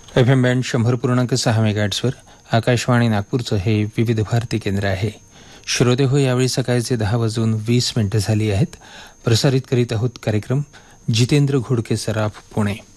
FM band 100.6 मेगाहर्ट्झवर Akashvani नागपूरचं हे विविध भारती केंद्र आहे. श्रोते हो, यावेळी सकाळचे 10:20 झाली आहेत. प्रसारित करीत आहोत कार्यक्रम जितेंद्र घोडके सराफ पुणे.